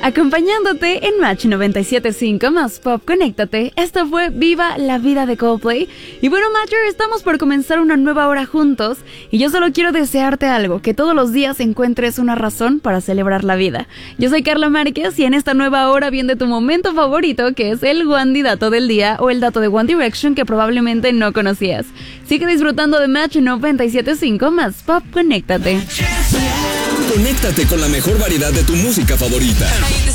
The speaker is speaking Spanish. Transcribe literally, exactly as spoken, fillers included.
Acompañándote en Match noventa y siete punto cinco más Pop Conéctate, esta fue Viva la Vida de Coldplay. Y bueno, Matcher, estamos por comenzar una nueva hora juntos y yo solo quiero desearte algo, que todos los días encuentres una razón para celebrar la vida. Yo soy Carla Márquez y en esta nueva hora viene tu momento favorito, que es el Wandy Dato del Día o el dato de One Direction que probablemente no conocías. Sigue disfrutando de Match noventa y siete punto cinco más Pop Conéctate. Conéctate con la mejor variedad de tu música favorita.